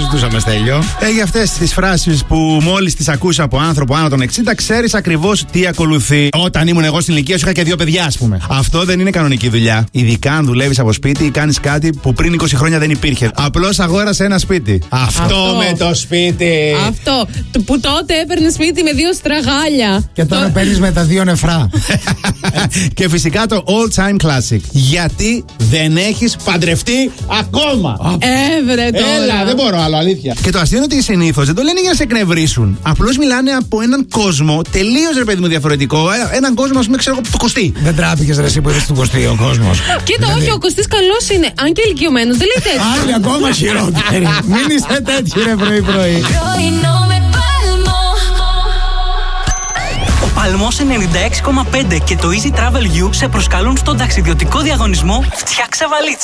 συζητούσαμε, Στέλιο. Για αυτές τις φράσεις που μόλις τις ακούσα από άνθρωπο άνω των 60, ξέρεις ακριβώς τι ακολουθεί. Όταν ήμουν εγώ στην ηλικία σου, είχα και 2 παιδιά, ας πούμε. Αυτό δεν είναι κανονική δουλειά. Ειδικά αν δουλεύεις από σπίτι ή κάνεις κάτι που πριν 20 χρόνια δεν υπήρχε. Απλώς αγόρασε ένα σπίτι. Αυτό με το σπίτι. Αυτό που τότε έπαιρνε σπίτι με 2 στραγάλια. Και τώρα παίρνεις με τα 2 νεφρά. Και φυσικά το all time classic. Γιατί δεν έχεις παντρευτεί ακόμα. Έβρε τώρα. Έλα, δεν μπορώ άλλο, αλήθεια. Και το αστείο είναι ότι συνήθως δεν το λένε για να σε εκνευρίσουν. Απλώς μιλάνε από έναν κόσμο τελείως, ρε παιδί μου, διαφορετικό. Έναν κόσμο, ας πούμε, ξέρω εγώ, του Κωστή. Δεν τράπηκες, ρε εσύ που είδες του Κωστή ο κόσμος. Κοίτα, δηλαδή... όχι, ο Κωστής καλός είναι. Αν και ηλικιωμένος, δεν λέει τέτοιο. Άλλη ακόμα χειρότερη. Μην είσαι τέτοιο, ρε πρωί-πρωί. Ο Παλμός 96,5 και το Easy Travel You σε προσκαλούν στον ταξιδιωτικό διαγωνισμό Φτιάξε Βαλίτσα.